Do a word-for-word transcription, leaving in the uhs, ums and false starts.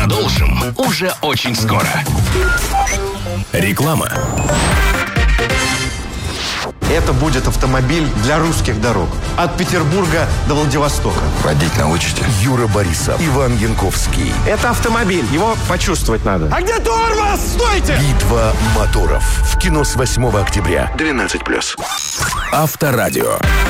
Продолжим уже очень скоро. Реклама. Это будет автомобиль для русских дорог. От Петербурга до Владивостока. Водить научите? Юра Борисов, Иван Янковский. Это автомобиль, его почувствовать надо. А где тормоз? Стойте! Битва моторов. В кино с восьмого октября. двенадцать плюс. Авторадио.